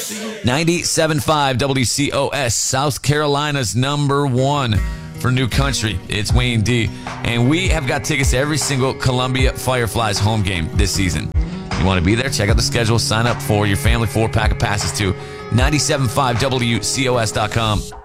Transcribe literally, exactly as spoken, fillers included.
ninety-seven point five W C O S, South Carolina's number one for New Country. It's Wayne D. And we have got tickets to every single Columbia Fireflies home game this season. You want to be there? Check out the schedule. Sign up for your family four-pack of passes to ninety-seven point five W C O S dot com.